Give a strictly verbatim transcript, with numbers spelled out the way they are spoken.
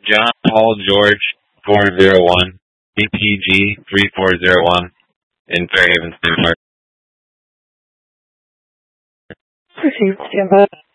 John Paul George four zero one, B P G three four zero one in Fairhaven State Park. Received, stand by.